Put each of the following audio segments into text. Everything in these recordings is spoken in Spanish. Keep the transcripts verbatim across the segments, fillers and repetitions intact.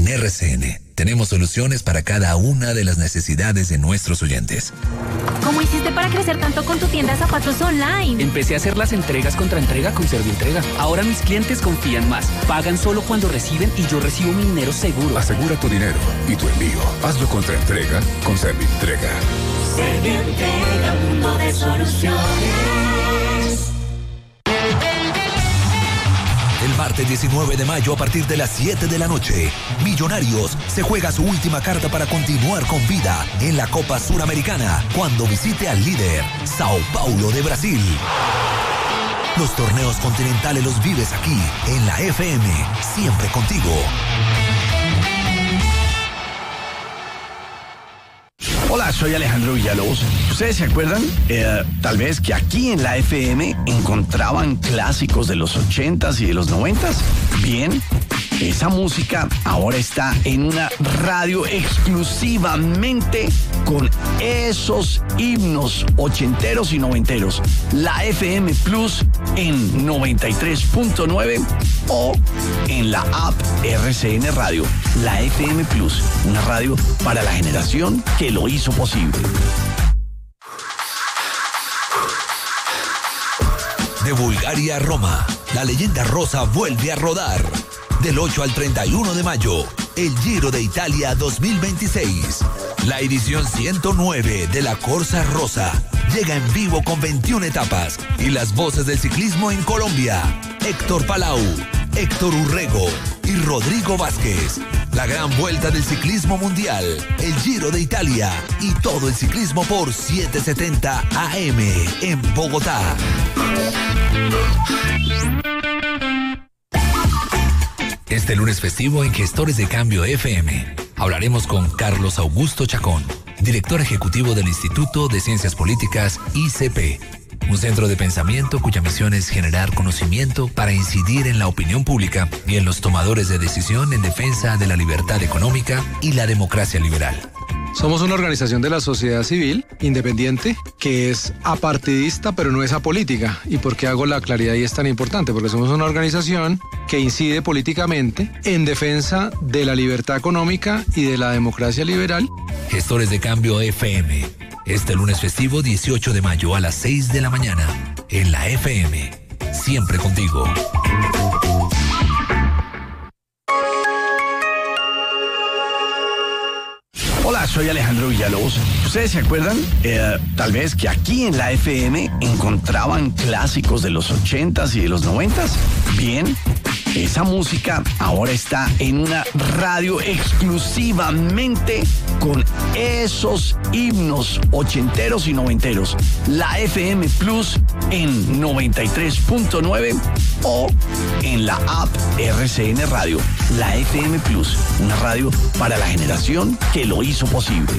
En R C N tenemos soluciones para cada una de las necesidades de nuestros oyentes. ¿Cómo hiciste para crecer tanto con tu tienda de zapatos online? Empecé a hacer las entregas contra entrega con Servientrega. Ahora mis clientes confían más. Pagan solo cuando reciben y yo recibo mi dinero seguro. Asegura tu dinero y tu envío. Hazlo contra entrega con Servientrega. Servientrega, mundo de soluciones. El martes diecinueve de mayo a partir de las siete de la noche, Millonarios se juega su última carta para continuar con vida en la Copa Suramericana cuando visite al líder, Sao Paulo de Brasil. Los torneos continentales los vives aquí, en la F M, siempre contigo. Hola, soy Alejandro Villalobos. ¿Ustedes se acuerdan? Eh, tal vez que aquí en la F M encontraban clásicos de los ochentas y de los noventas. Bien, esa música ahora está en una radio exclusivamente con esos himnos ochenteros y noventeros. La F M Plus en noventa y tres punto nueve o en la app R C N Radio. La F M Plus, una radio para la generación que lo hizo posible. De Bulgaria a Roma, la leyenda rosa vuelve a rodar. Del ocho al treinta y uno de mayo, el Giro de Italia dos mil veintiséis. La edición ciento nueve de la Corsa Rosa llega en vivo con veintiuna etapas y las voces del ciclismo en Colombia. Héctor Palau, Héctor Urrego y Rodrigo Vázquez. La gran vuelta del ciclismo mundial, el Giro de Italia y todo el ciclismo por setecientos setenta A M en Bogotá. Este lunes festivo en Gestores de Cambio F M hablaremos con Carlos Augusto Chacón, director ejecutivo del Instituto de Ciencias Políticas I C P, un centro de pensamiento cuya misión es generar conocimiento para incidir en la opinión pública y en los tomadores de decisión en defensa de la libertad económica y la democracia liberal. Somos una organización de la sociedad civil independiente que es apartidista pero no es apolítica. ¿Y por qué hago la claridad y es tan importante? Porque somos una organización que incide políticamente en defensa de la libertad económica y de la democracia liberal. Gestores de Cambio F M, este lunes festivo dieciocho de mayo a las seis de la mañana en la F M, siempre contigo. Hola, soy Alejandro Villalobos. ¿Ustedes se acuerdan? Eh, tal vez que aquí en la F M encontraban clásicos de los ochentas y de los noventas. Bien, esa música ahora está en una radio exclusivamente con esos himnos ochenteros y noventeros. La F M Plus en noventa y tres punto nueve o en la app R C N Radio. La F M Plus, una radio para la generación que lo hizo posible.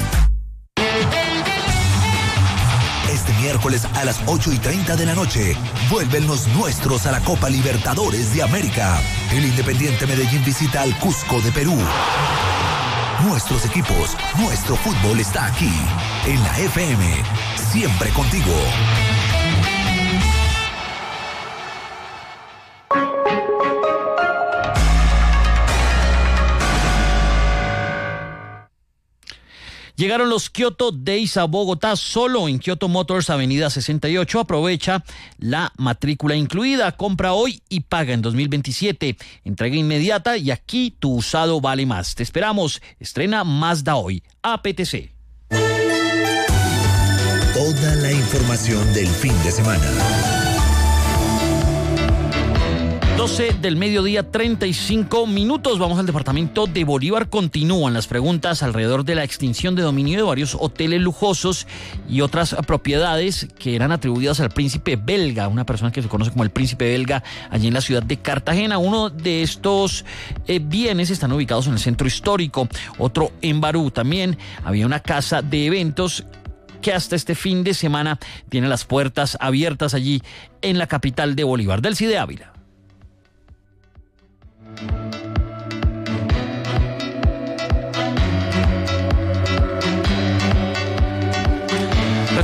Este miércoles a las ocho y treinta de la noche, vuelven los nuestros a la Copa Libertadores de América. El Independiente Medellín visita al Cusco de Perú. Nuestros equipos, nuestro fútbol está aquí, en la F M, siempre contigo. Llegaron los Kyoto Days a Bogotá, solo en Kyoto Motors, Avenida sesenta y ocho. Aprovecha la matrícula incluida. Compra hoy y paga en dos mil veintisiete. Entrega inmediata y aquí tu usado vale más. Te esperamos. Estrena Mazda hoy. A P T C. Toda la información del fin de semana. doce del mediodía, treinta y cinco minutos. Vamos al departamento de Bolívar. Continúan las preguntas alrededor de la extinción de dominio de varios hoteles lujosos y otras propiedades que eran atribuidas al príncipe belga, una persona que se conoce como el príncipe belga, allí en la ciudad de Cartagena. Uno de estos eh, bienes están ubicados en el centro histórico, otro en Barú. También había una casa de eventos que hasta este fin de semana tiene las puertas abiertas allí en la capital de Bolívar. Delcy de Ávila.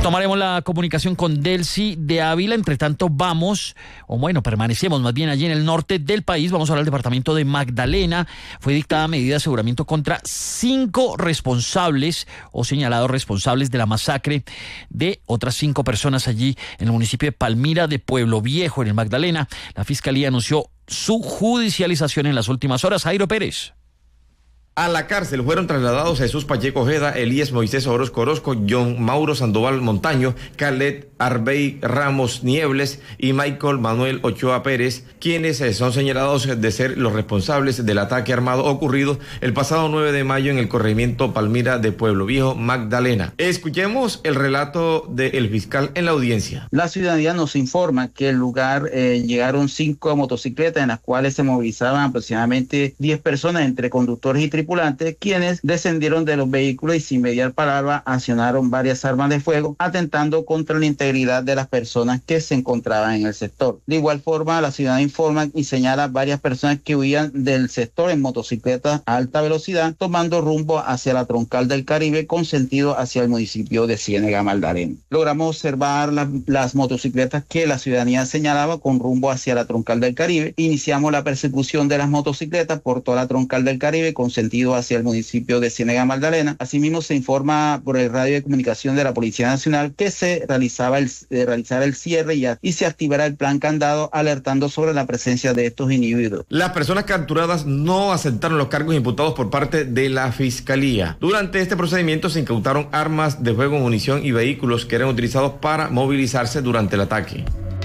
Retomaremos la comunicación con Delcy de Ávila. Entre tanto, vamos, o bueno, permanecemos más bien allí en el norte del país. Vamos ahora al departamento de Magdalena. Fue dictada medida de aseguramiento contra cinco responsables o señalados responsables de la masacre de otras cinco personas allí en el municipio de Palmira de Pueblo Viejo, en el Magdalena. La Fiscalía anunció su judicialización en las últimas horas. Jairo Pérez. A la cárcel fueron trasladados Jesús Pacheco Ojeda, Elías Moisés Orozco Orozco, John Mauro Sandoval Montaño, Khaled Arbey Ramos Niebles y Michael Manuel Ochoa Pérez, quienes son señalados de ser los responsables del ataque armado ocurrido el pasado nueve de mayo en el corregimiento Palmira de Pueblo Viejo, Magdalena. Escuchemos el relato del fiscal en la audiencia. La ciudadanía nos informa que al lugar eh, llegaron cinco motocicletas en las cuales se movilizaban aproximadamente diez personas entre conductores y tripulantes, quienes descendieron de los vehículos y sin mediar palabra accionaron varias armas de fuego, atentando contra la integridad de las personas que se encontraban en el sector. De igual forma, la ciudad informa y señala varias personas que huían del sector en motocicletas a alta velocidad, tomando rumbo hacia la troncal del Caribe con sentido hacia el municipio de Ciénega Magdalena. Logramos observar la, las motocicletas que la ciudadanía señalaba con rumbo hacia la troncal del Caribe. Iniciamos la persecución de las motocicletas por toda la troncal del Caribe con sentido hacia el municipio de Ciénega Magdalena. Asimismo, se informa por el radio de comunicación de la Policía Nacional que se realizaba el, eh, realizara el cierre y, a, y se activara el plan candado, alertando sobre la presencia de estos individuos. Las personas capturadas no aceptaron los cargos imputados por parte de la Fiscalía. Durante este procedimiento se incautaron armas de fuego, munición y vehículos que eran utilizados para movilizarse durante el ataque.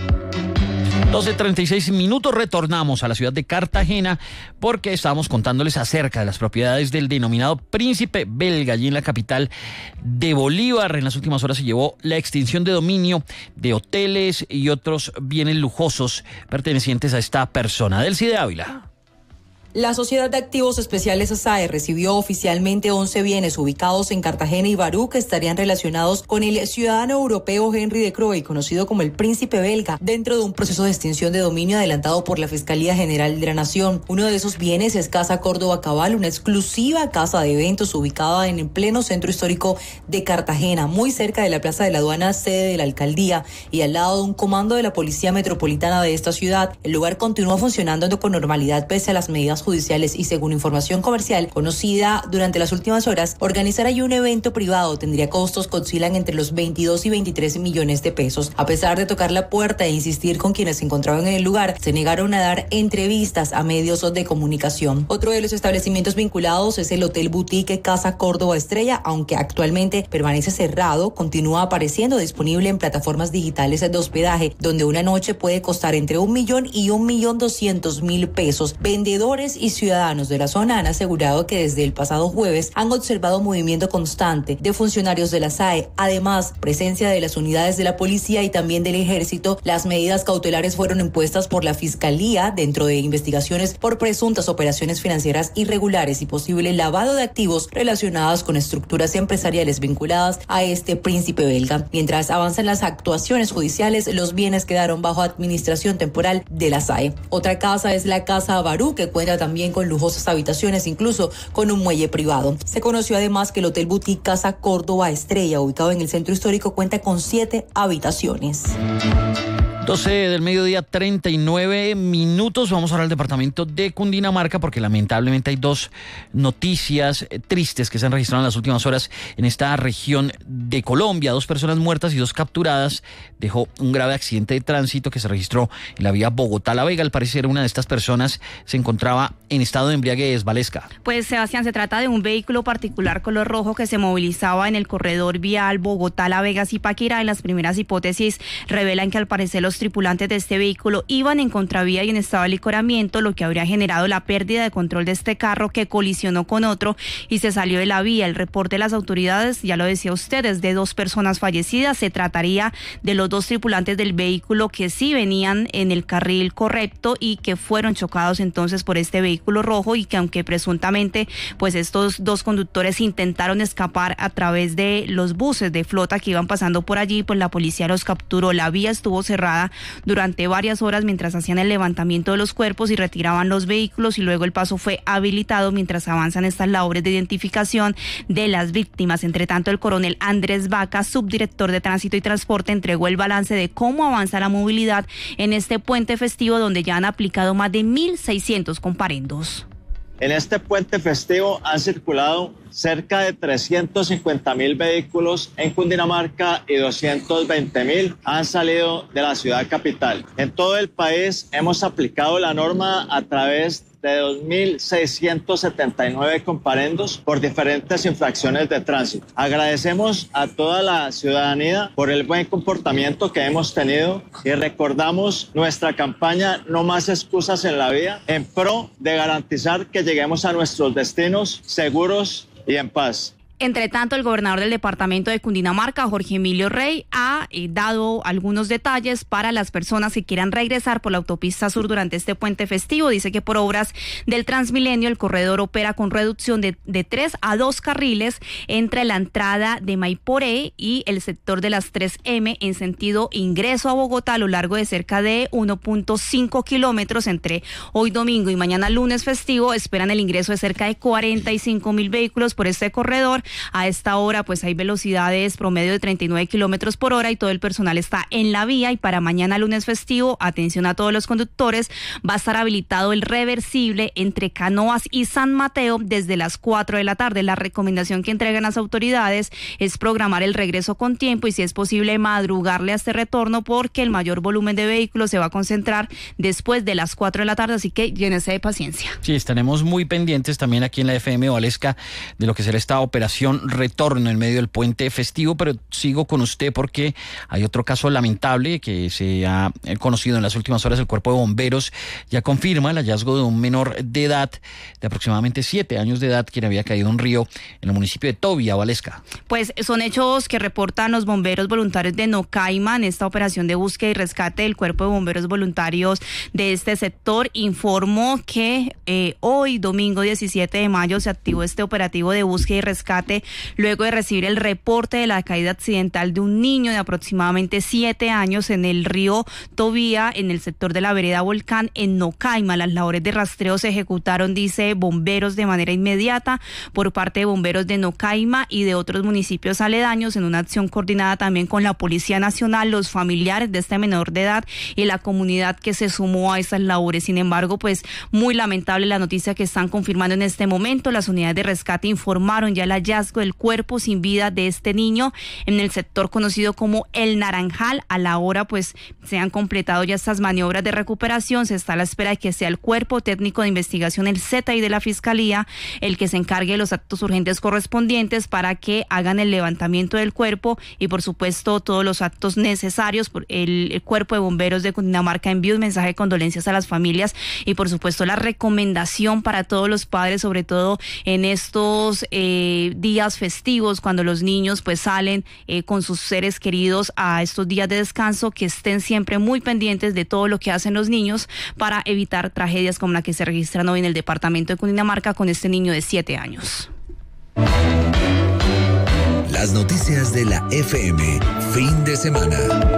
doce treinta y seis minutos, retornamos a la ciudad de Cartagena porque estábamos contándoles acerca de las propiedades del denominado Príncipe Belga allí en la capital de Bolívar. En las últimas horas se llevó la extinción de dominio de hoteles y otros bienes lujosos pertenecientes a esta persona. Delcy de Ávila. La Sociedad de Activos Especiales S A E recibió oficialmente once bienes ubicados en Cartagena y Barú que estarían relacionados con el ciudadano europeo Henry de Croy, conocido como el Príncipe Belga, dentro de un proceso de extinción de dominio adelantado por la Fiscalía General de la Nación. Uno de esos bienes es Casa Córdoba Cabal, una exclusiva casa de eventos ubicada en el pleno centro histórico de Cartagena, muy cerca de la Plaza de la Aduana, sede de la alcaldía, y al lado de un comando de la Policía Metropolitana de esta ciudad. El lugar continúa funcionando con normalidad pese a las medidas judiciales y, según información comercial conocida durante las últimas horas, organizar allí un evento privado tendría costos que oscilan entre los veintidós y veintitrés millones de pesos. A pesar de tocar la puerta e insistir con quienes se encontraban en el lugar, se negaron a dar entrevistas a medios de comunicación. Otro de los establecimientos vinculados es el Hotel Boutique Casa Córdoba Estrella, aunque actualmente permanece cerrado, continúa apareciendo disponible en plataformas digitales de hospedaje, donde una noche puede costar entre un millón y un millón doscientos mil pesos. Vendedores y ciudadanos de la zona han asegurado que desde el pasado jueves han observado movimiento constante de funcionarios de la S A E, además presencia de las unidades de la policía y también del ejército. Las medidas cautelares fueron impuestas por la Fiscalía dentro de investigaciones por presuntas operaciones financieras irregulares y posible lavado de activos relacionadas con estructuras empresariales vinculadas a este príncipe belga. Mientras avanzan las actuaciones judiciales, los bienes quedaron bajo administración temporal de la S A E. Otra casa es la Casa Barú, que cuenta también con lujosas habitaciones, incluso con un muelle privado. Se conoció además que el Hotel Boutique Casa Córdoba Estrella, ubicado en el centro histórico, cuenta con siete habitaciones. doce del mediodía, treinta y nueve minutos. Vamos ahora al departamento de Cundinamarca porque lamentablemente hay dos noticias tristes que se han registrado en las últimas horas en esta región de Colombia. Dos personas muertas y dos capturadas. Dejó un grave accidente de tránsito que se registró en la vía Bogotá-La Vega. Al parecer una de estas personas se encontraba en estado de embriaguez. Valesca. Pues Sebastián, se trata de un vehículo particular color rojo que se movilizaba en el corredor vial Bogotá-La Vega-Zipaquirá. En las primeras hipótesis revelan que al parecer los tripulantes de este vehículo iban en contravía y en estado de licoramiento, lo que habría generado la pérdida de control de este carro que colisionó con otro y se salió de la vía. El reporte de las autoridades, ya lo decía usted, es de dos personas fallecidas. Se trataría de los dos tripulantes del vehículo que sí venían en el carril correcto y que fueron chocados entonces por este vehículo rojo, y que aunque presuntamente pues estos dos conductores intentaron escapar a través de los buses de flota que iban pasando por allí, pues la policía los capturó. La vía estuvo cerrada parada durante varias horas mientras hacían el levantamiento de los cuerpos y retiraban los vehículos, y luego el paso fue habilitado mientras avanzan estas labores de identificación de las víctimas. Entre tanto, el coronel Andrés Vaca, subdirector de Tránsito y Transporte, entregó el balance de cómo avanza la movilidad en este puente festivo, donde ya han aplicado más de mil seiscientos comparendos. En este puente festivo han circulado cerca de trescientos cincuenta mil vehículos en Cundinamarca y doscientos veinte mil han salido de la ciudad capital. En todo el país hemos aplicado la norma a través de dos mil seiscientos setenta y nueve comparendos por diferentes infracciones de tránsito. Agradecemos a toda la ciudadanía por el buen comportamiento que hemos tenido y recordamos nuestra campaña No Más Excusas en la Vía, en pro de garantizar que lleguemos a nuestros destinos seguros y en paz. Entre tanto, el gobernador del departamento de Cundinamarca, Jorge Emilio Rey, ha eh, dado algunos detalles para las personas que quieran regresar por la autopista sur durante este puente festivo. Dice que por obras del Transmilenio el corredor opera con reducción de, de tres a dos carriles entre la entrada de Maiporé y el sector de las tres eme en sentido ingreso a Bogotá a lo largo de cerca de uno punto cinco kilómetros. Entre hoy domingo y mañana lunes festivo esperan el ingreso de cerca de cuarenta y cinco mil vehículos por este corredor. A esta hora pues hay velocidades promedio de treinta y nueve kilómetros por hora y todo el personal está en la vía. Y para mañana lunes festivo, atención a todos los conductores, va a estar habilitado el reversible entre Canoas y San Mateo desde las cuatro de la tarde. La recomendación que entregan las autoridades es programar el regreso con tiempo y si es posible madrugarle a este retorno, porque el mayor volumen de vehículos se va a concentrar después de las cuatro de la tarde, así que llénese de paciencia. Sí, estaremos muy pendientes también aquí en la F M Valesca de lo que será esta operación retorno en medio del puente festivo, pero sigo con usted porque hay otro caso lamentable que se ha conocido en las últimas horas. El Cuerpo de Bomberos ya confirma el hallazgo de un menor de edad de aproximadamente siete años de edad quien había caído en un río en el municipio de Tobía, Valesca. Pues son hechos que reportan los bomberos voluntarios de Nocaima. En esta operación de búsqueda y rescate, el Cuerpo de Bomberos Voluntarios de este sector informó que eh, hoy, domingo diecisiete de mayo, se activó este operativo de búsqueda y rescate luego de recibir el reporte de la caída accidental de un niño de aproximadamente siete años en el río Tobía, en el sector de la vereda Volcán, en Nocaima. Las labores de rastreo se ejecutaron, dice bomberos, de manera inmediata por parte de bomberos de Nocaima y de otros municipios aledaños, en una acción coordinada también con la Policía Nacional, los familiares de este menor de edad y la comunidad que se sumó a esas labores. Sin embargo, pues muy lamentable la noticia que están confirmando en este momento. Las unidades de rescate informaron ya el hallazgo del cuerpo sin vida de este niño en el sector conocido como El Naranjal. A la hora pues se han completado ya estas maniobras de recuperación. Se está a la espera de que sea el Cuerpo Técnico de Investigación, el C T I de la Fiscalía, el que se encargue de los actos urgentes correspondientes para que hagan el levantamiento del cuerpo y por supuesto todos los actos necesarios. El, el Cuerpo de Bomberos de Cundinamarca envió un mensaje de condolencias a las familias y por supuesto la recomendación para todos los padres, sobre todo en estos eh, días festivos, cuando los niños pues salen eh, con sus seres queridos a estos días de descanso, que estén siempre muy pendientes de todo lo que hacen los niños para evitar tragedias como la que se registran hoy en el departamento de Cundinamarca con este niño de siete años. Las noticias de la F M, fin de semana.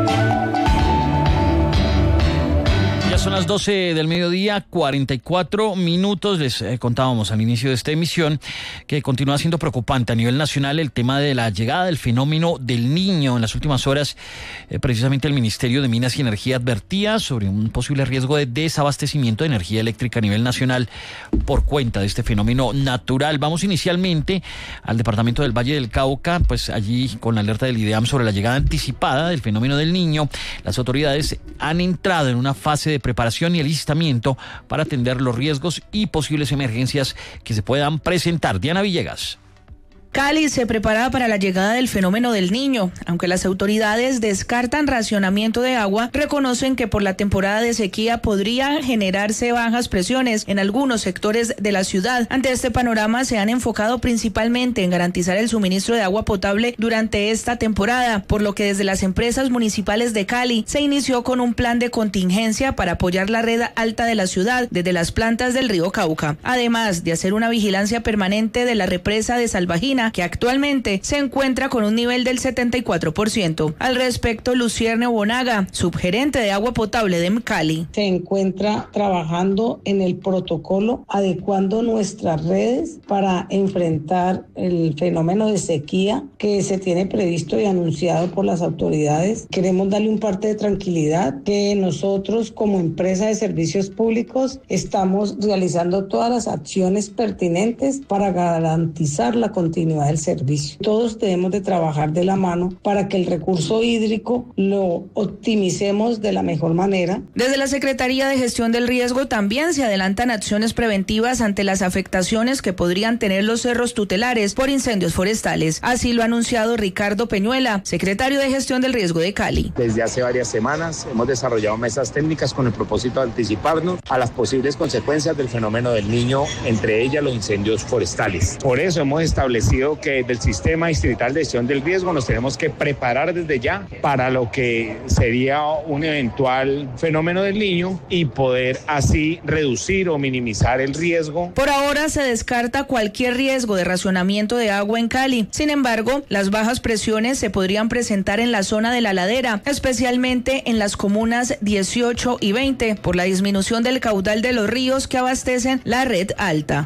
Ya son las doce del mediodía, cuarenta y cuatro minutos. Les eh, contábamos al inicio de esta emisión que continúa siendo preocupante a nivel nacional el tema de la llegada del fenómeno del Niño. En las últimas horas, eh, precisamente el Ministerio de Minas y Energía advertía sobre un posible riesgo de desabastecimiento de energía eléctrica a nivel nacional por cuenta de este fenómeno natural. Vamos inicialmente al departamento del Valle del Cauca, pues allí con la alerta del IDEAM sobre la llegada anticipada del fenómeno del Niño. Las autoridades han entrado en una fase de preparación y alistamiento para atender los riesgos y posibles emergencias que se puedan presentar. Diana Villegas. Cali se prepara para la llegada del fenómeno del Niño. Aunque las autoridades descartan racionamiento de agua, reconocen que por la temporada de sequía podría generarse bajas presiones en algunos sectores de la ciudad. Ante este panorama, se han enfocado principalmente en garantizar el suministro de agua potable durante esta temporada, por lo que desde las empresas municipales de Cali se inició con un plan de contingencia para apoyar la red alta de la ciudad desde las plantas del río Cauca, además de hacer una vigilancia permanente de la represa de Salvajina, Magdalena, que actualmente se encuentra con un nivel del setenta y cuatro por ciento. Al respecto, Lucierne Bonaga, subgerente de agua potable de Cali. Se encuentra trabajando en el protocolo, adecuando nuestras redes para enfrentar el fenómeno de sequía que se tiene previsto y anunciado por las autoridades. Queremos darle un parte de tranquilidad que nosotros como empresa de servicios públicos estamos realizando todas las acciones pertinentes para garantizar la continuidad del servicio. Todos debemos de trabajar de la mano para que el recurso hídrico lo optimicemos de la mejor manera. Desde la Secretaría de Gestión del Riesgo también se adelantan acciones preventivas ante las afectaciones que podrían tener los cerros tutelares por incendios forestales. Así lo ha anunciado Ricardo Peñuela, secretario de Gestión del Riesgo de Cali. Desde hace varias semanas hemos desarrollado mesas técnicas con el propósito de anticiparnos a las posibles consecuencias del fenómeno del Niño, entre ellas los incendios forestales. Por eso hemos establecido que desde el Sistema Distrital de Gestión del Riesgo nos tenemos que preparar desde ya para lo que sería un eventual fenómeno del Niño y poder así reducir o minimizar el riesgo. Por ahora se descarta cualquier riesgo de racionamiento de agua en Cali. Sin embargo, las bajas presiones se podrían presentar en la zona de la ladera, especialmente en las comunas dieciocho y veinte, por la disminución del caudal de los ríos que abastecen la red alta.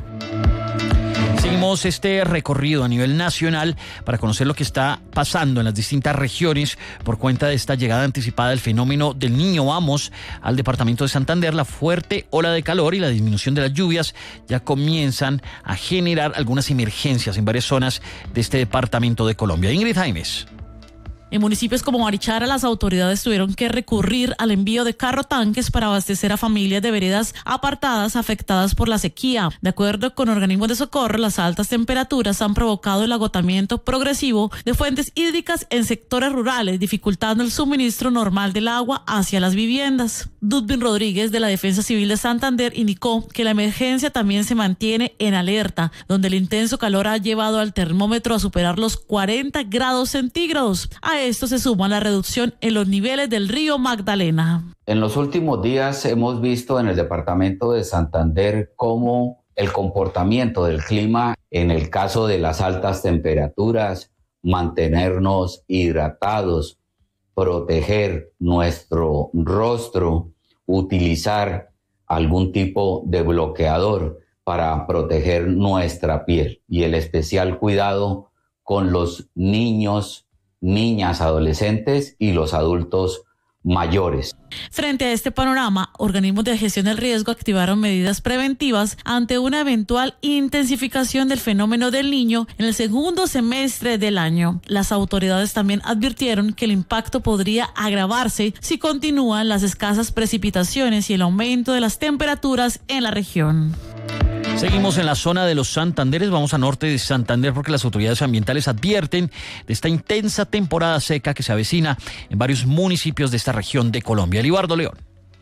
Seguimos este recorrido a nivel nacional para conocer lo que está pasando en las distintas regiones por cuenta de esta llegada anticipada del fenómeno del Niño. Vamos al departamento de Santander. La fuerte ola de calor y la disminución de las lluvias ya comienzan a generar algunas emergencias en varias zonas de este departamento de Colombia. Ingrid Jaimes. En municipios como Barichara, las autoridades tuvieron que recurrir al envío de carro tanques para abastecer a familias de veredas apartadas afectadas por la sequía. De acuerdo con organismos de socorro, las altas temperaturas han provocado el agotamiento progresivo de fuentes hídricas en sectores rurales, dificultando el suministro normal del agua hacia las viviendas. Dudvin Rodríguez, de la Defensa Civil de Santander, indicó que la emergencia también se mantiene en alerta, donde el intenso calor ha llevado al termómetro a superar los cuarenta grados centígrados. A esto se suma la reducción en los niveles del río Magdalena. En los últimos días hemos visto en el departamento de Santander cómo el comportamiento del clima, en el caso de las altas temperaturas, mantenernos hidratados, proteger nuestro rostro, utilizar algún tipo de bloqueador para proteger nuestra piel y el especial cuidado con los niños, niñas, adolescentes y los adultos mayores. Frente a este panorama, organismos de gestión del riesgo activaron medidas preventivas ante una eventual intensificación del fenómeno del Niño en el segundo semestre del año. Las autoridades también advirtieron que el impacto podría agravarse si continúan las escasas precipitaciones y el aumento de las temperaturas en la región. Seguimos en la zona de los Santanderes, vamos a norte de Santander porque las autoridades ambientales advierten de esta intensa temporada seca que se avecina en varios municipios de esta región de Colombia. Elibardo León.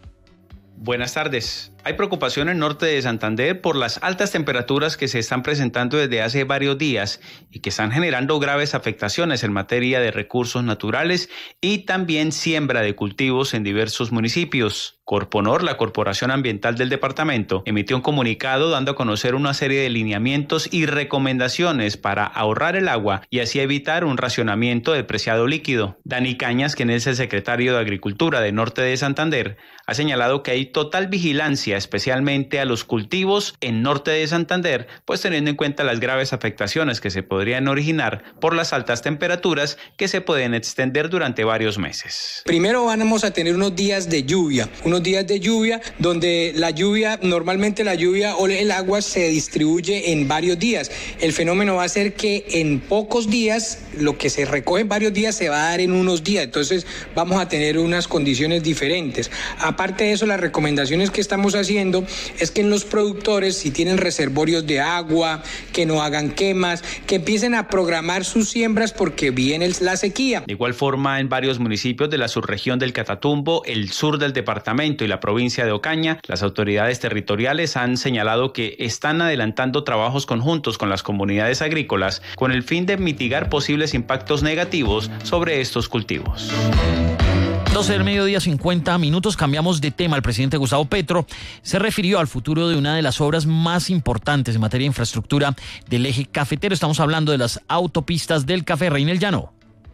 Buenas tardes. Hay preocupación en el norte de Santander por las altas temperaturas que se están presentando desde hace varios días y que están generando graves afectaciones en materia de recursos naturales y también siembra de cultivos en diversos municipios. Corponor, la Corporación Ambiental del departamento, emitió un comunicado dando a conocer una serie de lineamientos y recomendaciones para ahorrar el agua y así evitar un racionamiento del preciado líquido. Dani Cañas, quien es el secretario de Agricultura de Norte de Santander, ha señalado que hay total vigilancia especialmente a los cultivos en Norte de Santander, pues teniendo en cuenta las graves afectaciones que se podrían originar por las altas temperaturas que se pueden extender durante varios meses. Primero vamos a tener unos días de lluvia, unos días de lluvia donde la lluvia, normalmente la lluvia o el agua se distribuye en varios días. El fenómeno va a ser que en pocos días, lo que se recoge en varios días se va a dar en unos días, entonces vamos a tener unas condiciones diferentes. Aparte de eso, las recomendaciones que estamos haciendo es que en los productores, si tienen reservorios de agua, que no hagan quemas, que empiecen a programar sus siembras porque viene la sequía. De igual forma, en varios municipios de la subregión del Catatumbo, el sur del departamento y la provincia de Ocaña, las autoridades territoriales han señalado que están adelantando trabajos conjuntos con las comunidades agrícolas con el fin de mitigar posibles impactos negativos sobre estos cultivos. doce del mediodía, cincuenta minutos. Cambiamos de tema. El presidente Gustavo Petro se refirió al futuro de una de las obras más importantes en materia de infraestructura del eje cafetero. Estamos hablando de las autopistas del Café. Reinel Llano.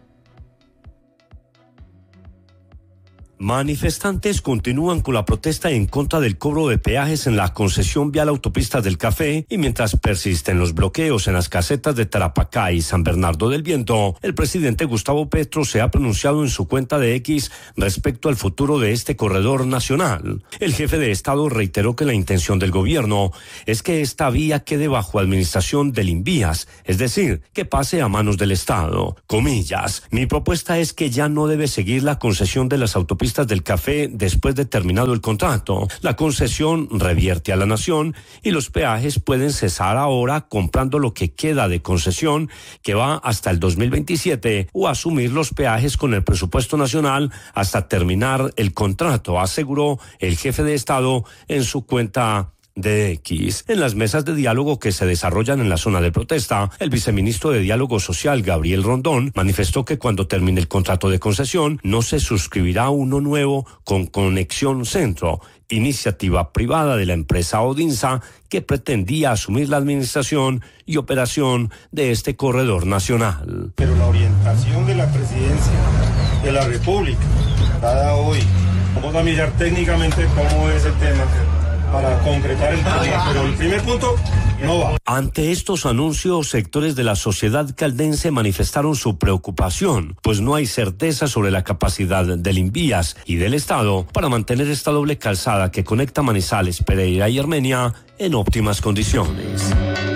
Manifestantes continúan con la protesta en contra del cobro de peajes en la concesión vial Autopistas del Café, y mientras persisten los bloqueos en las casetas de Tarapacá y San Bernardo del Viento, el presidente Gustavo Petro se ha pronunciado en su cuenta de X respecto al futuro de este corredor nacional. El jefe de Estado reiteró que la intención del gobierno es que esta vía quede bajo administración del Invías, es decir, que pase a manos del Estado. Comillas, mi propuesta es que ya no debe seguir la concesión de las autopistas del Café después de terminado el contrato. La concesión revierte a la nación y los peajes pueden cesar ahora comprando lo que queda de concesión, que va hasta el dos mil veintisiete, o asumir los peajes con el presupuesto nacional hasta terminar el contrato, aseguró el jefe de Estado en su cuenta de X. En las mesas de diálogo que se desarrollan en la zona de protesta, el viceministro de Diálogo Social, Gabriel Rondón, manifestó que cuando termine el contrato de concesión no se suscribirá uno nuevo con Conexión Centro, iniciativa privada de la empresa Odinsa que pretendía asumir la administración y operación de este corredor nacional. Pero la orientación de la presidencia de la República, dada hoy, vamos a mirar técnicamente cómo es el tema para concretar el tema, pero el primer punto no va. Ante estos anuncios, sectores de la sociedad caldense manifestaron su preocupación, pues no hay certeza sobre la capacidad del Invías y del Estado para mantener esta doble calzada que conecta Manizales, Pereira y Armenia en óptimas condiciones.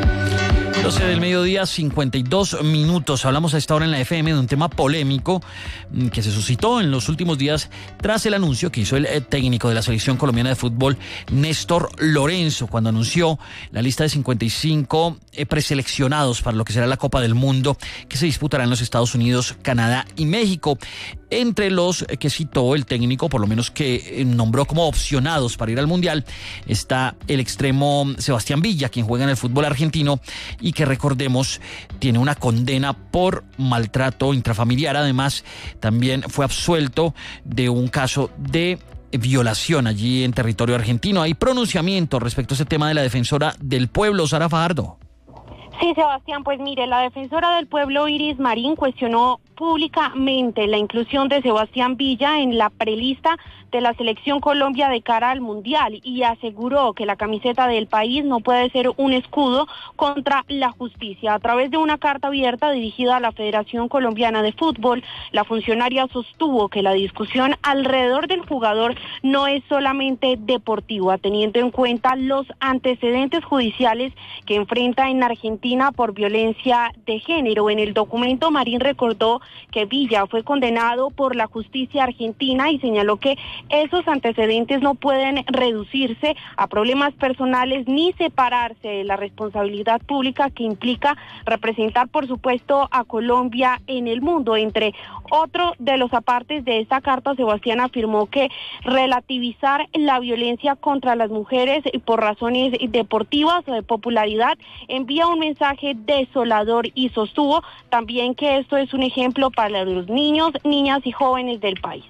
doce del mediodía, cincuenta y dos minutos. Hablamos a esta hora en la F M de un tema polémico que se suscitó en los últimos días tras el anuncio que hizo el técnico de la selección colombiana de fútbol, Néstor Lorenzo, cuando anunció la lista de cincuenta y cinco preseleccionados para lo que será la Copa del Mundo, que se disputará en los Estados Unidos, Canadá y México. Entre los que citó el técnico, por lo menos que nombró como opcionados para ir al Mundial, está el extremo Sebastián Villa, quien juega en el fútbol argentino y que, recordemos, tiene una condena por maltrato intrafamiliar. Además, también fue absuelto de un caso de violación allí en territorio argentino. Hay pronunciamiento respecto a ese tema de la defensora del pueblo, Sara Fajardo. Sí, Sebastián, pues mire, la defensora del pueblo, Iris Marín, cuestionó públicamente la inclusión de Sebastián Villa en la prelista de la Selección Colombia de cara al Mundial y aseguró que la camiseta del país no puede ser un escudo contra la justicia. A través de una carta abierta dirigida a la Federación Colombiana de Fútbol, la funcionaria sostuvo que la discusión alrededor del jugador no es solamente deportiva, teniendo en cuenta los antecedentes judiciales que enfrenta en Argentina por violencia de género. En el documento, Marín recordó que Villa fue condenado por la justicia argentina y señaló que esos antecedentes no pueden reducirse a problemas personales ni separarse de la responsabilidad pública que implica representar, por supuesto, a Colombia en el mundo. Entre otro de los apartes de esta carta, Sebastián afirmó que relativizar la violencia contra las mujeres por razones deportivas o de popularidad envía un mensaje desolador y sostuvo también que esto es un ejemplo para los niños, niñas y jóvenes del país.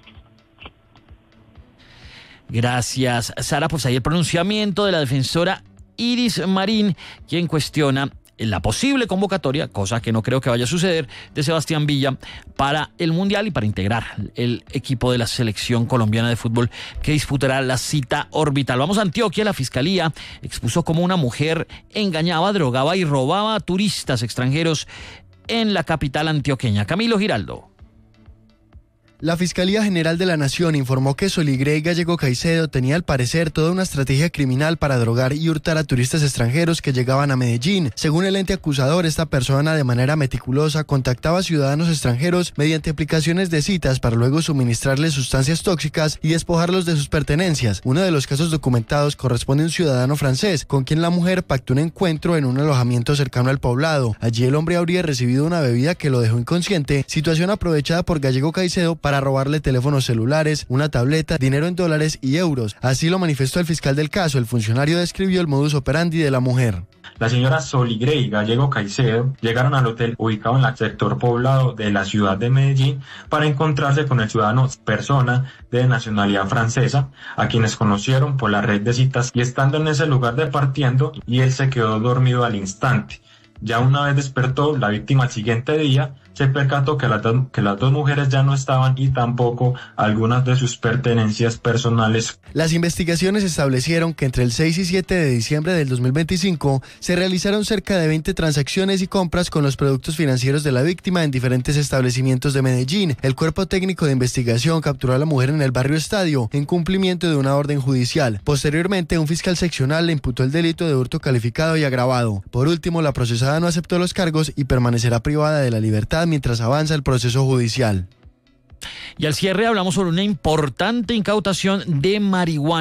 Gracias, Sara. Pues ahí el pronunciamiento de la defensora Iris Marín, quien cuestiona la posible convocatoria, cosa que no creo que vaya a suceder, de Sebastián Villa para el Mundial y para integrar el equipo de la selección colombiana de fútbol que disputará la cita orbital. Vamos a Antioquia. La Fiscalía expuso cómo una mujer engañaba, drogaba y robaba a turistas extranjeros en la capital antioqueña. Camilo Giraldo. La Fiscalía General de la Nación informó que Soligrey Gallego Caicedo tenía al parecer toda una estrategia criminal para drogar y hurtar a turistas extranjeros que llegaban a Medellín. Según el ente acusador, esta persona de manera meticulosa contactaba a ciudadanos extranjeros mediante aplicaciones de citas para luego suministrarles sustancias tóxicas y despojarlos de sus pertenencias. Uno de los casos documentados corresponde a un ciudadano francés, con quien la mujer pactó un encuentro en un alojamiento cercano al poblado. Allí el hombre habría recibido una bebida que lo dejó inconsciente, situación aprovechada por Gallego Caicedo para para robarle teléfonos celulares, una tableta, dinero en dólares y euros. Así lo manifestó el fiscal del caso. El funcionario describió el modus operandi de la mujer. La señora Soligrey Gallego Caicedo llegaron al hotel ubicado en el sector poblado de la ciudad de Medellín para encontrarse con el ciudadano persona de nacionalidad francesa, a quienes conocieron por la red de citas, y estando en ese lugar departiendo, y él se quedó dormido al instante. Ya una vez despertó, la víctima al siguiente día se percató que las, dos, que las dos mujeres ya no estaban y tampoco algunas de sus pertenencias personales. Las investigaciones establecieron que entre el seis y siete de diciembre del dos mil veinticinco se realizaron cerca de veinte transacciones y compras con los productos financieros de la víctima en diferentes establecimientos de Medellín. El cuerpo técnico de investigación capturó a la mujer en el barrio Estadio en cumplimiento de una orden judicial. Posteriormente, un fiscal seccional le imputó el delito de hurto calificado y agravado. Por último, la procesada no aceptó los cargos y permanecerá privada de la libertad mientras avanza el proceso judicial. Y al cierre hablamos sobre una importante incautación de marihuana.